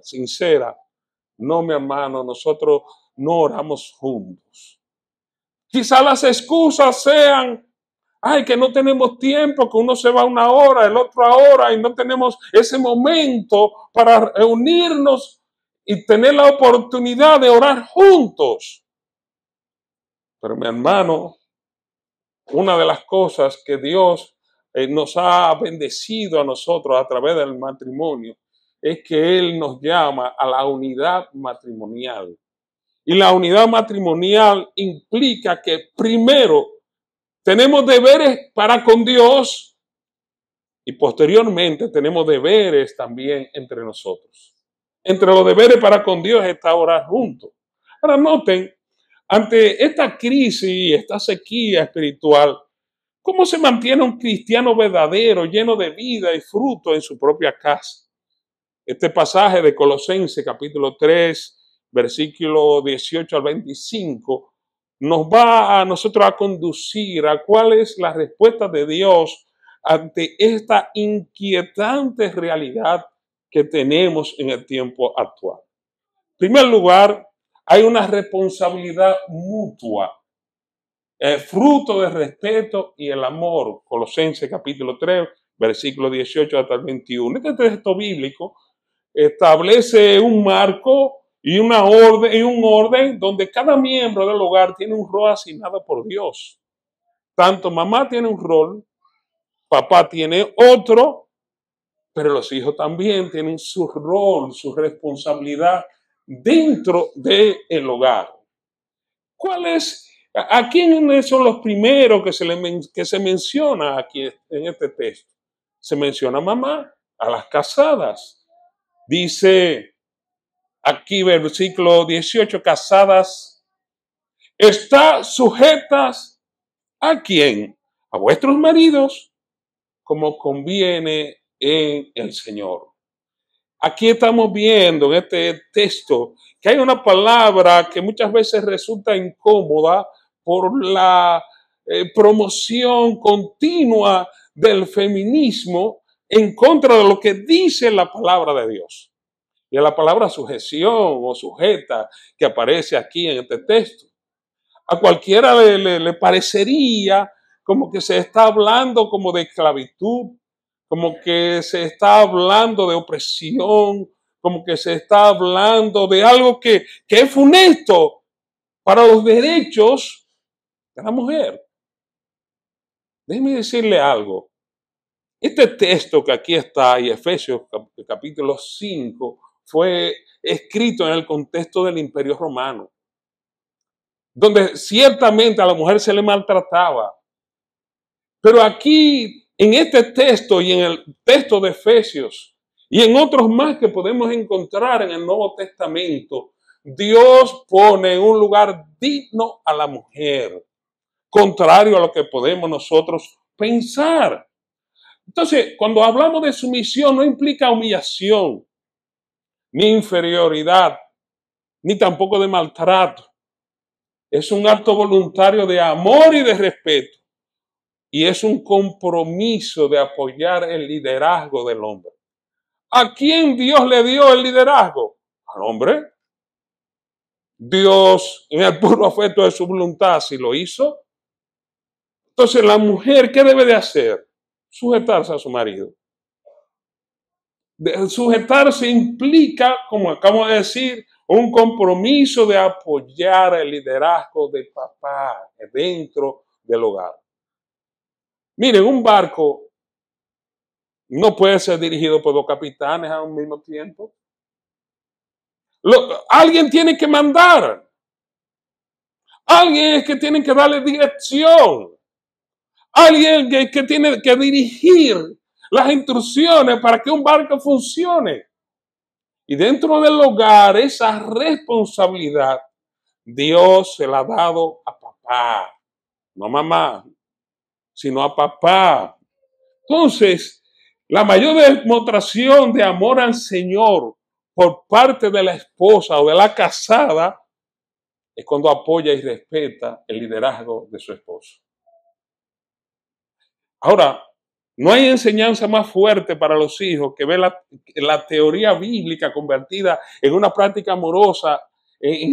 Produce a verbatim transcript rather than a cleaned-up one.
sincera, no, mi hermano, nosotros no oramos juntos. Quizás las excusas sean, ay, que no tenemos tiempo, que uno se va una hora, el otro a hora, y no tenemos ese momento para reunirnos y tener la oportunidad de orar juntos. Pero mi hermano, una de las cosas que Dios eh, nos ha bendecido a nosotros a través del matrimonio es que Él nos llama a la unidad matrimonial. Y la unidad matrimonial implica que primero tenemos deberes para con Dios y posteriormente tenemos deberes también entre nosotros. Entre los deberes para con Dios está orar juntos. Ahora noten, ante esta crisis, esta sequía espiritual, ¿cómo se mantiene un cristiano verdadero, lleno de vida y fruto en su propia casa? Este pasaje de Colosenses capítulo tres, versículo dieciocho al veinticinco, nos va a nosotros a conducir a cuál es la respuesta de Dios ante esta inquietante realidad que tenemos en el tiempo actual. En primer lugar, hay una responsabilidad mutua, el fruto del respeto y el amor. Colosenses capítulo tres, versículo dieciocho hasta el veintiuno. Este texto bíblico establece un marco y una orden y un orden donde cada miembro del hogar tiene un rol asignado por Dios. Tanto mamá tiene un rol, papá tiene otro, pero los hijos también tienen su rol, su responsabilidad dentro del hogar. ¿Cuál es? ¿A quiénes son los primeros que se, le, que se menciona aquí en este texto? Se menciona a mamá, a las casadas. Dice aquí versículo dieciocho, casadas, está sujetas ¿a quién? A vuestros maridos, como conviene en el Señor. Aquí estamos viendo en este texto que hay una palabra que muchas veces resulta incómoda por la eh, promoción continua del feminismo en contra de lo que dice la palabra de Dios. Y es la palabra sujeción o sujeta que aparece aquí en este texto. A cualquiera le, le, le parecería como que se está hablando como de esclavitud, como que se está hablando de opresión, como que se está hablando de algo que, que es funesto para los derechos de la mujer. Déjeme decirle algo. Este texto que aquí está, y Efesios capítulo cinco, fue escrito en el contexto del Imperio Romano, donde ciertamente a la mujer se le maltrataba. Pero aquí, en este texto y en el texto de Efesios y en otros más que podemos encontrar en el Nuevo Testamento, Dios pone en un lugar digno a la mujer, contrario a lo que podemos nosotros pensar. Entonces, cuando hablamos de sumisión, no implica humillación, ni inferioridad, ni tampoco de maltrato. Es un acto voluntario de amor y de respeto. Y es un compromiso de apoyar el liderazgo del hombre. ¿A quién Dios le dio el liderazgo? Al hombre. Dios, en el puro afecto de su voluntad, si lo hizo. Entonces, la mujer, ¿qué debe de hacer? Sujetarse a su marido. De sujetarse implica, como acabo de decir, un compromiso de apoyar el liderazgo de papá dentro del hogar. Miren, un barco no puede ser dirigido por dos capitanes a un mismo tiempo. Lo, alguien tiene que mandar. Alguien es que tiene que darle dirección. Alguien que, que tiene que dirigir las instrucciones para que un barco funcione. Y dentro del hogar, esa responsabilidad, Dios se la ha dado a papá, no a mamá, sino a papá. Entonces, la mayor demostración de amor al Señor por parte de la esposa o de la casada es cuando apoya y respeta el liderazgo de su esposo. Ahora, No hay enseñanza más fuerte para los hijos que ver la, la teoría bíblica convertida en una práctica amorosa en,